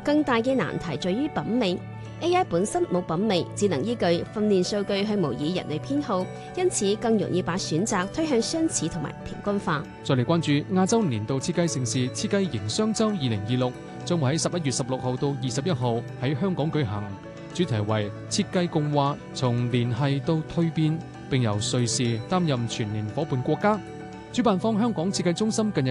更大嘅難題在於品味。AI 本身冇品味，只能依據訓練數據去模擬人類偏好，因此更容易把選擇推向相似同埋平均化。 再嚟關注亞洲年度設計盛事設計營商周2026，將會喺11月16號到21號喺香港舉行，主題為設計共話，從聯繫到蛻變，並由瑞士擔任全年夥伴國家。主辦方香港設計中心近日